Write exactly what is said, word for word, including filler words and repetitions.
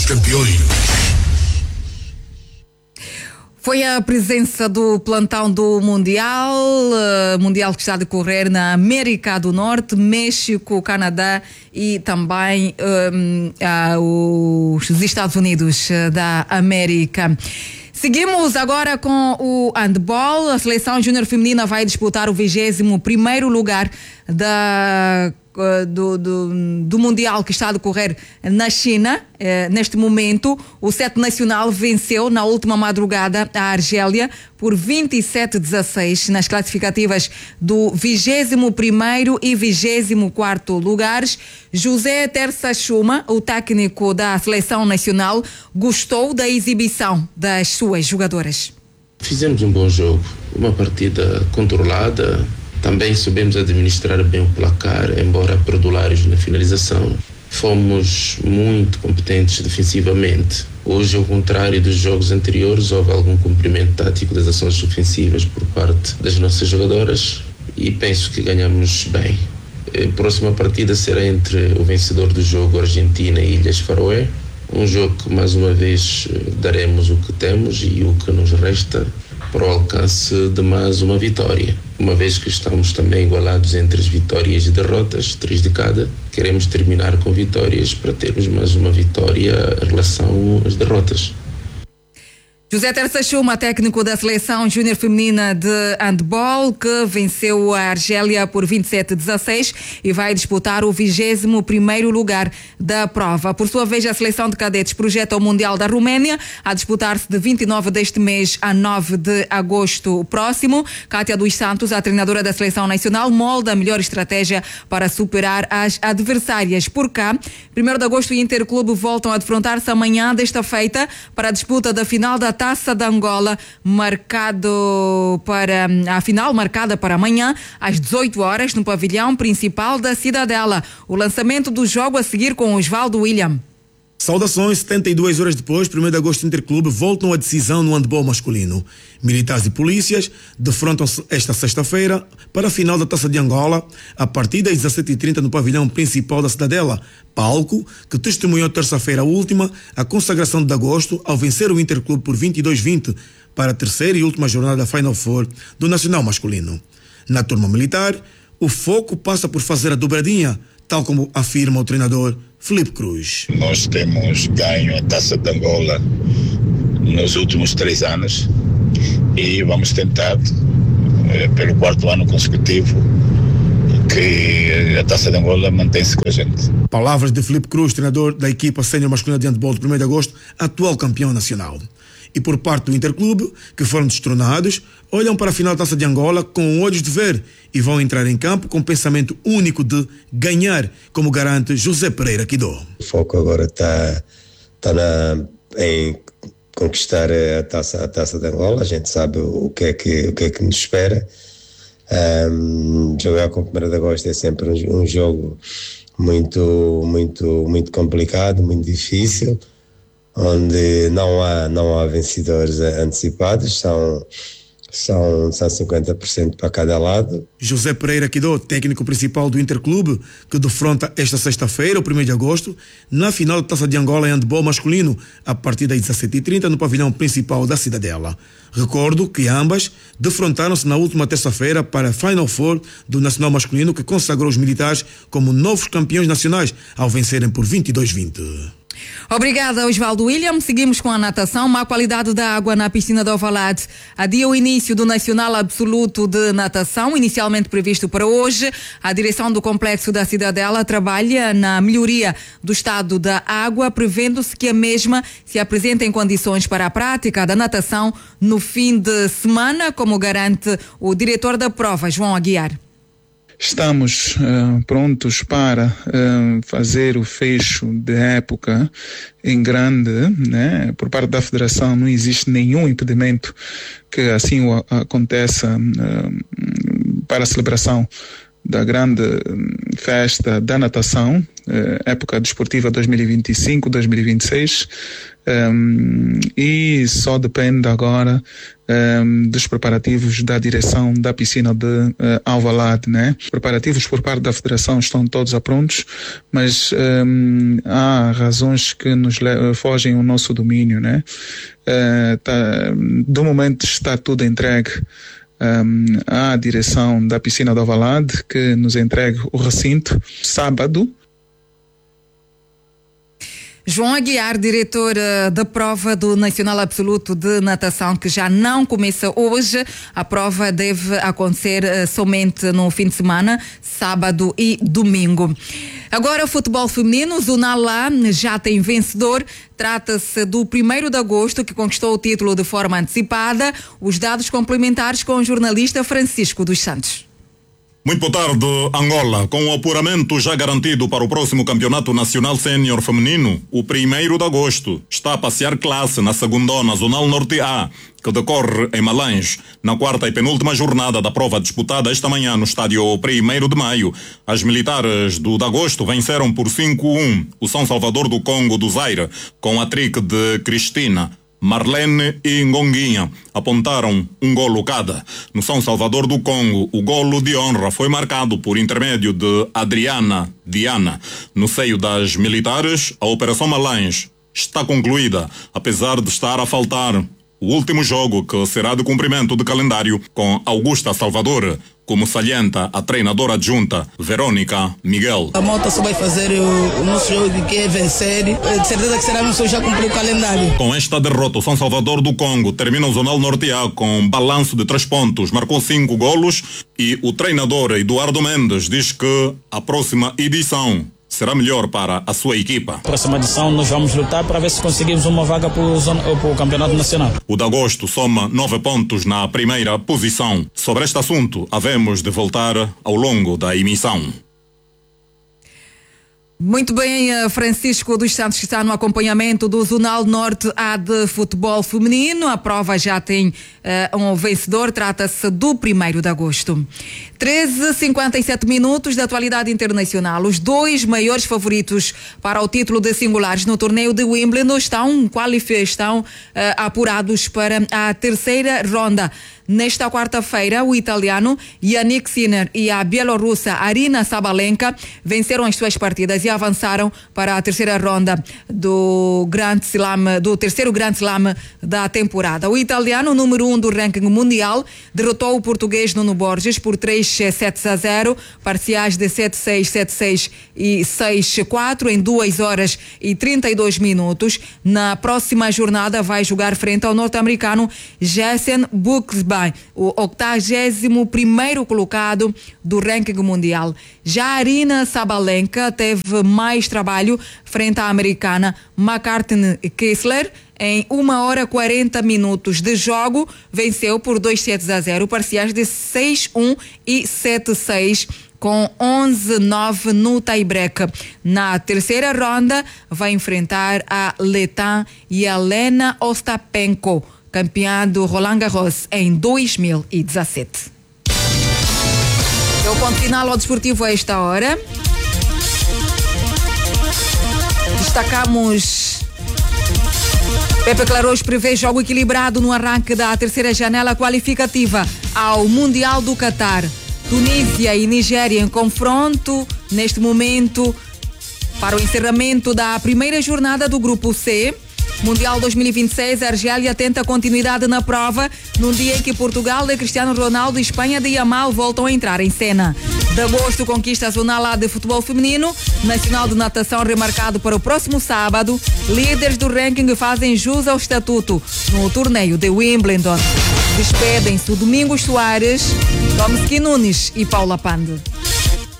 Campeões. Foi a presença do plantão do Mundial, uh, Mundial que está a decorrer na América do Norte, México, Canadá e também um, uh, os Estados Unidos uh, da América. Seguimos agora com o handball. A seleção júnior feminina vai disputar o vigésimo primeiro lugar da Do, do, do Mundial que está a decorrer na China. Eh, neste momento, o sete nacional venceu na última madrugada a Argélia por vinte e sete a dezasseis nas classificativas do vigésimo primeiro e vigésimo quarto lugares. José Terça Chuma, o técnico da seleção nacional, gostou da exibição das suas jogadoras. Fizemos um bom jogo, uma partida controlada. Também soubemos administrar bem o placar, embora perdulares na finalização. Fomos muito competentes defensivamente. Hoje, ao contrário dos jogos anteriores, houve algum cumprimento tático das ações ofensivas por parte das nossas jogadoras e penso que ganhamos bem. A próxima partida será entre o vencedor do jogo Argentina e Ilhas Faroé. Um jogo que, mais uma vez, daremos o que temos e o que nos resta para o alcance de mais uma vitória. Uma vez que estamos também igualados entre as vitórias e derrotas, três de cada, queremos terminar com vitórias para termos mais uma vitória em relação às derrotas. José Terça Chuma, técnico da seleção júnior feminina de handball, que venceu a Argélia por vinte e sete a dezasseis e vai disputar o vigésimo primeiro lugar da prova. Por sua vez, a seleção de cadetes projeta o Mundial da Roménia a disputar-se de vinte e nove deste mês a nove de agosto próximo. Cátia dos Santos, a treinadora da seleção nacional, molda a melhor estratégia para superar as adversárias. Por cá, primeiro de agosto, o Interclube voltam a defrontar-se amanhã desta feita para a disputa da final da Taça de Angola, marcado para a final marcada para amanhã às dezoito horas no pavilhão principal da Cidadela. O lançamento do jogo a seguir com Osvaldo William. Saudações, setenta e duas horas depois, primeiro de agosto, Interclube voltam a decisão no handball masculino. Militares e polícias defrontam-se esta sexta-feira para a final da Taça de Angola, a partir das dezessete e trinta no pavilhão principal da Cidadela, palco que testemunhou terça-feira última a consagração de agosto ao vencer o Interclube por vinte e dois a vinte para a terceira e última jornada da Final Four do Nacional Masculino. Na turma militar, o foco passa por fazer a dobradinha, tal como afirma o treinador Filipe Cruz. Nós temos ganho a Taça de Angola nos últimos três anos e vamos tentar, eh, pelo quarto ano consecutivo, que a Taça de Angola mantém-se com a gente. Palavras de Filipe Cruz, treinador da equipa sénior masculina de handball do primeiro de agosto, atual campeão nacional. E por parte do Interclube, que foram destronados, olham para a final da Taça de Angola com olhos de ver e vão entrar em campo com o pensamento único de ganhar, como garante José Pereira Quidó. O foco agora está tá em conquistar a taça, a taça de Angola. A gente sabe o que é que, o que, é que nos espera. Um, jogar com o primeiro de agosto é sempre um, um jogo muito, muito, muito complicado, muito difícil, onde não há, não há vencedores antecipados, são, são, são cinquenta por cento para cada lado. José Pereira Quidó, técnico principal do Interclube, que defronta esta sexta-feira, o primeiro de agosto, na final da Taça de Angola em handball masculino, a partir das dezessete e trinta no pavilhão principal da Cidadela. Recordo que ambas defrontaram-se na última terça-feira para a Final Four do Nacional Masculino, que consagrou os militares como novos campeões nacionais ao vencerem por vinte e dois a vinte. Obrigada, Osvaldo William. Seguimos com a natação. Má qualidade da água na piscina de Alvalade adia o início do Nacional Absoluto de Natação, inicialmente previsto para hoje. A direção do Complexo da Cidadela trabalha na melhoria do estado da água, prevendo-se que a mesma se apresente em condições para a prática da natação no fim de semana, como garante o diretor da prova, João Aguiar. Estamos uh, prontos para uh, fazer o fecho de época em grande, né? Por parte da Federação não existe nenhum impedimento que assim o, aconteça uh, para a celebração da grande festa da natação, época desportiva dois mil e vinte e cinco, dois mil e vinte e seis, um, e só depende agora um, dos preparativos da direção da piscina de uh, Alvalade, né? Os preparativos por parte da Federação estão todos a prontos, mas um, há razões que nos fogem ao nosso domínio, né? Uh, tá, do momento está tudo entregue Um, à direção da piscina de Alvalade, que nos entregue o recinto sábado. João Aguiar, diretor uh, da prova do Nacional Absoluto de Natação, que já não começa hoje. A prova deve acontecer uh, somente no fim de semana, sábado e domingo. Agora, o futebol feminino, o Zunalá já tem vencedor. Trata-se do primeiro de agosto, que conquistou o título de forma antecipada. Os dados complementares com o jornalista Francisco dos Santos. Muito boa tarde, Angola. Com o apuramento já garantido para o próximo Campeonato Nacional Sénior Feminino, o primeiro de agosto está a passear classe na segundona Zonal Norte A, que decorre em Malães, na quarta e penúltima jornada da prova disputada esta manhã no estádio primeiro de maio. As militares do de agosto venceram por cinco a um o São Salvador do Congo do Zaire, com a trick de Cristina. Marlene e Ngonguinha apontaram um golo cada. No São Salvador do Congo, o golo de honra foi marcado por intermédio de Adriana Diana. No seio das militares, a Operação Malães está concluída, apesar de estar a faltar o último jogo, que será de cumprimento de calendário, com Augusta Salvador, como salienta a treinadora adjunta Verônica Miguel. A Mota só vai fazer o, o nosso jogo de que é vencer. De certeza que será nosso já cumprir o calendário. Com esta derrota, o São Salvador do Congo termina o Zonal Norte A com balanço de três pontos, marcou cinco golos, e o treinador Eduardo Mendes diz que a próxima edição será melhor para a sua equipa. Próxima edição nós vamos lutar para ver se conseguimos uma vaga para o Campeonato Nacional. O de agosto soma nove pontos na primeira posição. Sobre este assunto, havemos de voltar ao longo da emissão. Muito bem, Francisco dos Santos, que está no acompanhamento do Zonal Norte A de futebol feminino. A prova já tem uh, um vencedor, trata-se do primeiro de agosto. treze e cinquenta e sete minutos da atualidade internacional. Os dois maiores favoritos para o título de singulares no torneio de Wimbledon estão, estão uh, apurados para a terceira ronda. Nesta quarta-feira, o italiano Yannick Sinner e a bielorrussa Aryna Sabalenka venceram as suas partidas e avançaram para a terceira ronda do Grand Slam, do terceiro Grand Slam da temporada. O italiano, número um do ranking mundial, derrotou o português Nuno Borges por três sets a zero, parciais de sete seis, sete seis e seis quatro em duas horas e trinta e dois minutos. Na próxima jornada vai jogar frente ao norte-americano Jason Buxbaum, o octagésimo primeiro colocado do ranking mundial. Já a Aryna Sabalenka teve mais trabalho frente à americana McCartney Kessler. Em uma hora e quarenta minutos de jogo, venceu por dois sets a zero, parciais de seis um e sete seis, com onze nove no tie-break. Na terceira ronda, vai enfrentar a Letan Yelena Ostapenko, campeã do Roland Garros em dois mil e dezassete. É o ponto final ao desportivo a esta hora. Destacamos: Pepe Claros prevê jogo equilibrado no arranque da terceira janela qualificativa ao Mundial do Qatar. Tunísia e Nigéria em confronto neste momento para o encerramento da primeira jornada do Grupo C. Mundial dois mil e vinte e seis, a Argélia tenta continuidade na prova num dia em que Portugal de Cristiano Ronaldo e Espanha de Yamal voltam a entrar em cena. De agosto, conquista a Zonal A de futebol feminino, Nacional de Natação remarcado para o próximo sábado. Líderes do ranking fazem jus ao estatuto no torneio de Wimbledon. Despedem-se o Domingos Soares, Tomski Nunes e Paula Pande.